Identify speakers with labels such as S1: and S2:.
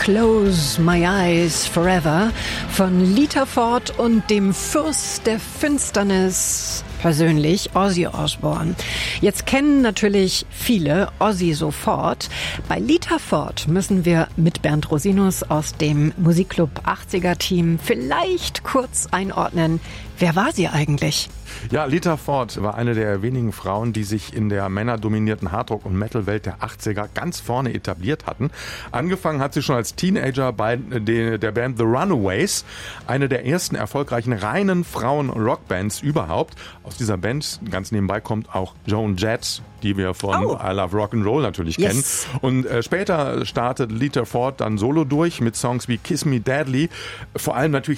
S1: Close My Eyes Forever von Lita Ford und dem Fürst der Finsternis, persönlich Ozzy Osbourne. Jetzt kennen natürlich viele Ozzy sofort. Bei Lita Ford müssen wir mit Bernd Rosinus aus dem Musikclub 80er Team vielleicht kurz einordnen. Wer war sie eigentlich?
S2: Ja, Lita Ford war eine der wenigen Frauen, die sich in der männerdominierten Hardrock- und Metal-Welt der 80er ganz vorne etabliert hatten. Angefangen hat sie schon als Teenager bei der Band The Runaways, eine der ersten erfolgreichen reinen Frauen-Rockbands überhaupt. Aus dieser Band, ganz nebenbei, kommt auch Joan Jett, die wir von I Love Rock'n'Roll natürlich kennen. Und später startet Lita Ford dann solo durch mit Songs wie Kiss Me Deadly. Vor allem natürlich